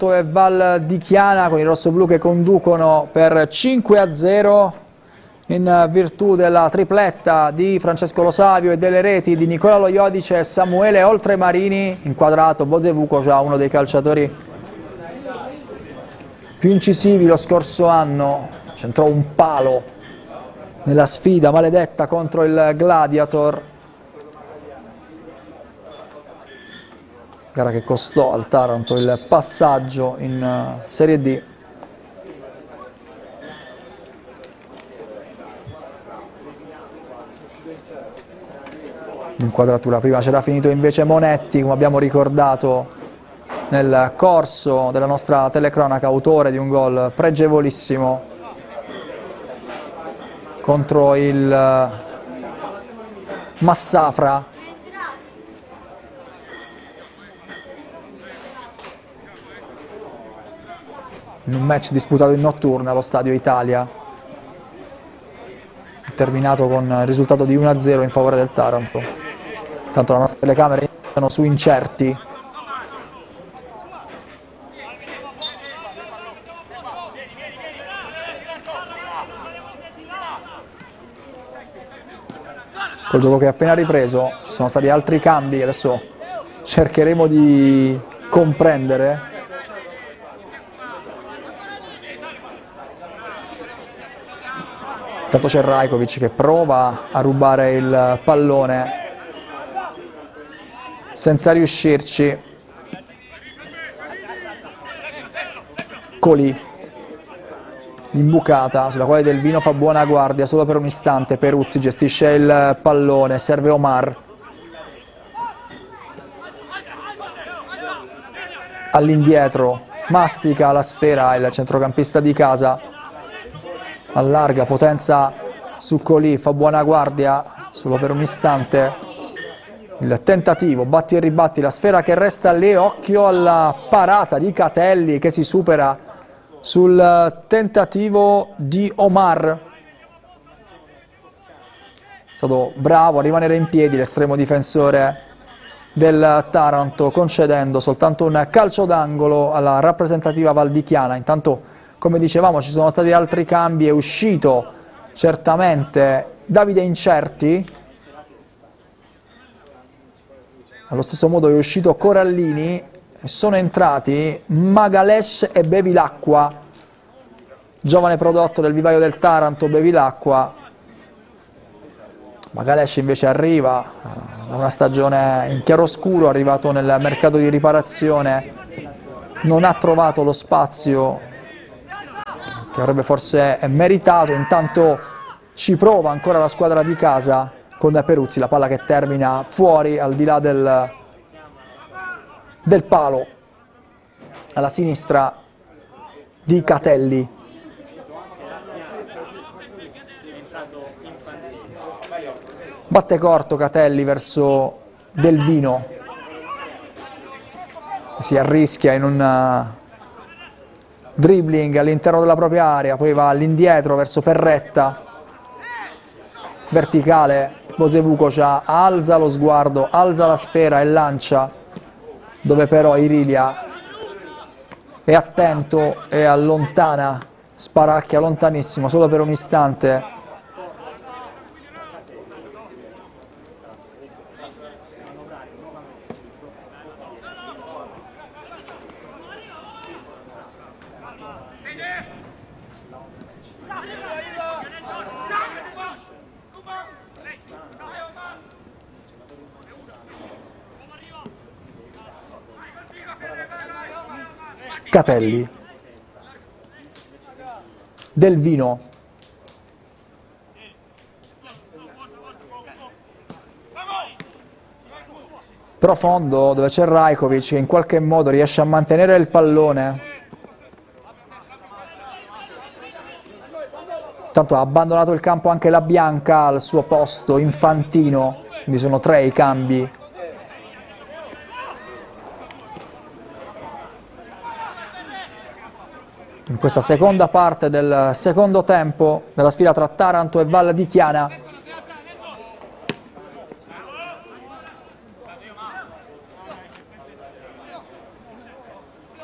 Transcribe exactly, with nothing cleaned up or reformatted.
e Val di Chiana, con i rossoblù che conducono per cinque a zero in virtù della tripletta di Francesco Lo Savio e delle reti di Nicola Lo Iodice e Samuele Oltremarini. Inquadrato Bozevuco, già uno dei calciatori più incisivi lo scorso anno, centrò un palo nella sfida maledetta contro il Gladiator, gara che costò al Taranto il passaggio in Serie D. L'inquadratura prima c'era finito invece Monetti, come abbiamo ricordato nel corso della nostra telecronaca, autore di un gol pregevolissimo contro il Massafra. In un match disputato in notturna allo Stadio Italia, terminato con il risultato di uno a zero in favore del Taranto. Tanto le nostre telecamere sono su incerti. Col gioco che è appena ripreso ci sono stati altri cambi, adesso cercheremo di comprendere. Intanto c'è Rajkovic che prova a rubare il pallone senza riuscirci. Colì, l'imbucata sulla quale Del Vino fa buona guardia solo per un istante. Peruzzi gestisce il pallone, serve Omar. All'indietro, mastica la sfera il centrocampista di casa. Allarga, potenza su Colì, fa buona guardia solo per un istante. Il tentativo, batti e ribatti, la sfera che resta lì, occhio alla parata di Catelli che si supera sul tentativo di Omar. È stato bravo a rimanere in piedi l'estremo difensore del Taranto, concedendo soltanto un calcio d'angolo alla rappresentativa valdichiana. Intanto, come dicevamo, ci sono stati altri cambi, è uscito certamente Davide Incerti, allo stesso modo è uscito Corallini e sono entrati Magalesh e Bevilacqua, giovane prodotto del vivaio del Taranto. Bevilacqua, Magalesh invece arriva da una stagione in chiaroscuro, arrivato nel mercato di riparazione, non ha trovato lo spazio che avrebbe forse meritato. Intanto ci prova ancora la squadra di casa con Peruzzi, la palla che termina fuori al di là del, del palo alla sinistra di Catelli. Batte corto Catelli verso Del Vino, si arrischia in un dribbling all'interno della propria area, poi va all'indietro verso Perretta, verticale. Bozevukovic alza lo sguardo, alza la sfera e lancia, dove però Irilia è attento e allontana, sparacchia lontanissimo solo per un istante. Catelli, Del Vino, profondo dove c'è Rajkovic che in qualche modo riesce a mantenere il pallone. Tanto ha abbandonato il campo anche la Bianca al suo posto, Infantino, quindi sono tre i cambi. In questa seconda parte del secondo tempo della sfida tra Taranto e Val di Chiana.